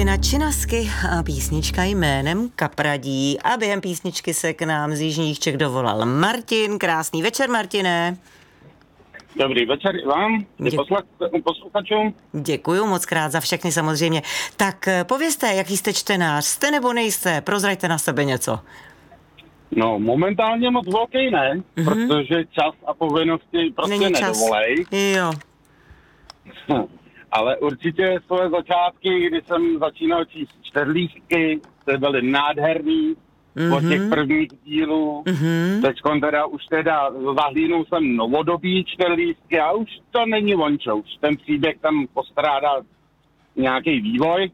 Martina Činasky a písnička jménem Kapradí. A během písničky se k nám z jižních Čech dovolal Martin. Krásný večer, Martine. Dobrý večer i vám, posluchačům. Děkuju moc krát za všechny samozřejmě. Tak povězte, jaký jste čtenář, jste nebo nejste? Prozraďte na sebe něco. No, momentálně moc velký ne, protože čas a povinnosti prostě nedovolej. Jo. Ale určitě své začátky, kdy jsem začínal číst čterlístky, to byly nádherný od těch prvních dílů. Teďkon teda už zahlínul jsem novodobí čterlístky a už to není vončo. Už ten příběh tam postrádá nějaký vývoj.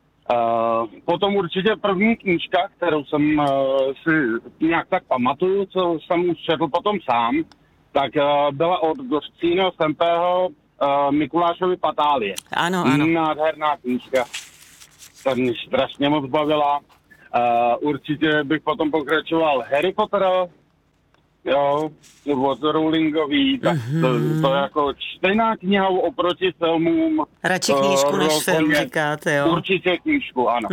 Potom určitě první knížka, kterou jsem si nějak tak pamatuju, co jsem už četl potom sám, tak byla od Gostřího Sempého Mikulášovi Patálie. Ano, ano. Nádherná knížka. Ta mě strašně moc bavila. Určitě bych potom pokračoval Harry Pottera, jo, od Rowlingový, tak to jako čtená kniha oproti filmům. Radši knížku než film, říkáte, jo? Určitě knížku, ano.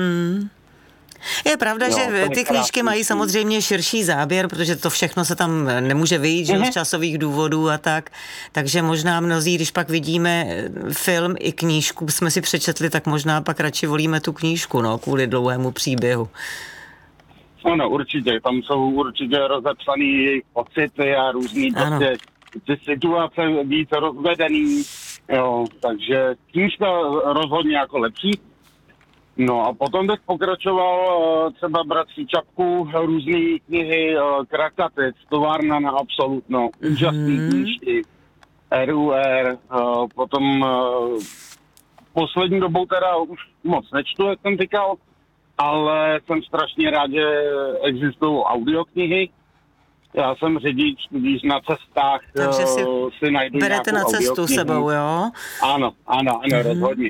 Je pravda, že ty knížky mají samozřejmě širší záběr, protože to všechno se tam nemůže vyjít, že z časových důvodů a tak. Takže možná mnozí, když pak vidíme film i knížku, jsme si přečetli, tak možná pak radši volíme tu knížku, no, kvůli dlouhému příběhu. Ano, určitě. Tam jsou určitě rozepsaný jejich pocity a různý prostě ty situace víc rozvedený. Jo, takže knížka rozhodně jako lepší. No a potom bych pokračoval třeba Bratří Čapku, různé knihy, Krakatic, Továrna na absolutno, úžasný knížky, RUR, potom poslední dobou teda už moc nečtu, jak jsem říkal, ale jsem strašně rád, že existují audioknihy. Já jsem řidič, když na cestách si najdu berete na cestu sebou, jo? Ano, rozhodně.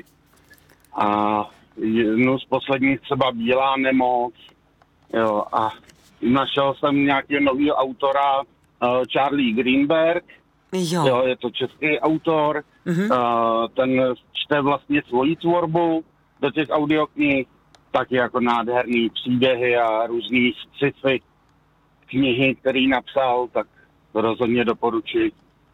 A jednu z posledních třeba Bílá nemoc, jo, a našel jsem nějakého nového autora, Charlie Greenberg, jo, je to český autor, ten čte vlastně svoji tvorbu do těch audioknih, taky jako nádherný příběhy a různý sci-fi knihy, který napsal, tak to rozhodně doporučuji.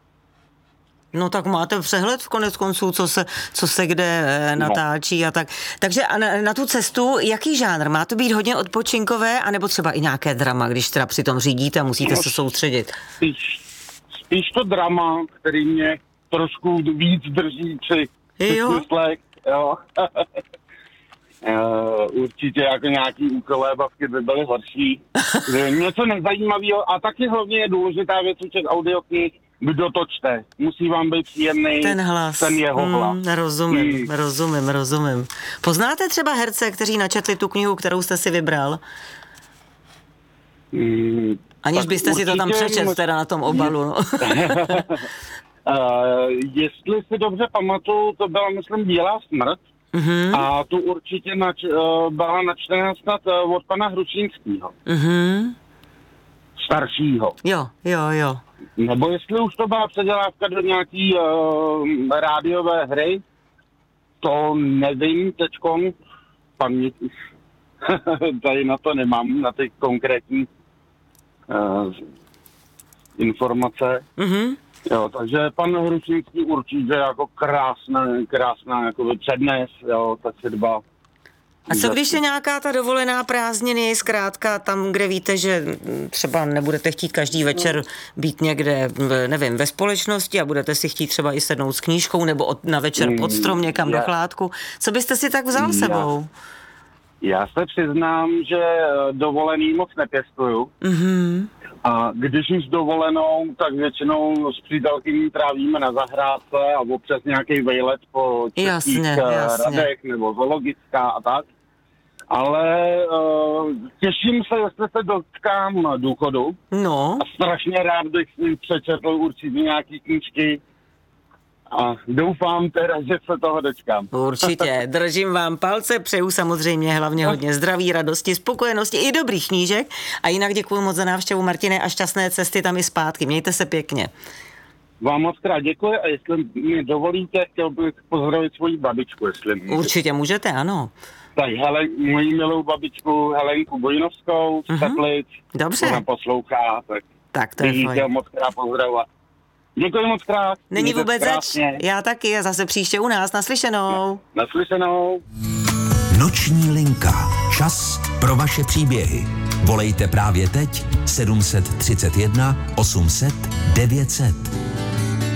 No tak máte přehled v konec konců, co se kde natáčí a tak. Takže na tu cestu, jaký žánr? Má to být hodně odpočinkové, anebo třeba i nějaké drama, když teda při tom řídíte a musíte se soustředit? Spíš to drama, který mě trošku víc drží při smyslech. Jo. Určitě jako nějaký úkolébavky by byly horší. Něco nezajímavého a taky hlavně je důležitá věc u těch audioknih, kdo to čte. Musí vám být příjemný ten hlas. Ten jeho hlas. Rozumím. Poznáte třeba herce, kteří načetli tu knihu, kterou jste si vybral? Aniž byste si to tam přečetl teda na tom obalu. No. Jestli si dobře pamatuju, to byla, myslím, Bílá smrt. A tu určitě byla načtená snad od pana Hrušínského. Staršího. Jo. Nebo jestli už to byla předělávka do nějaký rádiové hry, to nevím teďkon, paměť už tady na to nemám, na ty konkrétní informace. Jo, takže pan Hrušínský určitě jako krásná jako přednes, jo, ta četba. A co když je nějaká ta dovolená prázdniny, zkrátka tam, kde víte, že třeba nebudete chtít každý večer být někde, nevím, ve společnosti a budete si chtít třeba i sednout s knížkou nebo na večer pod strom někam do chládku. Co byste si tak vzal sebou? Já se přiznám, že dovolený moc nepěstuju. A když už dovolenou, tak většinou s přítelkyní trávíme na zahrádce a občas nějaký vejlet po českých radech nebo zoologická a tak. Ale těším se, jestli se dotkám důchodu. No. A strašně rád bych si přečetl určitě nějaký knížky. A doufám teda, že se toho dočkám. Určitě. Držím vám palce, přeju samozřejmě hlavně hodně zdraví, radosti, spokojenosti i dobrých knížek. A jinak děkuji moc za návštěvu, Martine, a šťastné cesty tam i zpátky. Mějte se pěkně. vám moc krát děkuji a jestli mi dovolíte, chtěl bych pozdravit svoji babičku, jestli můžu. Určitě můžete, ano. Tak moji milou babičku Helenku Bojnovskou z Teplic. Dobře. Ona poslouchá, tak to je fajn. Moc krát pozdravovat. Děkuji moc krát. Není vůbec zač. Já taky a zase příště u nás. Naslyšenou. Naslyšenou. Noční linka. Čas pro vaše příběhy. Volejte právě teď 731 800 900.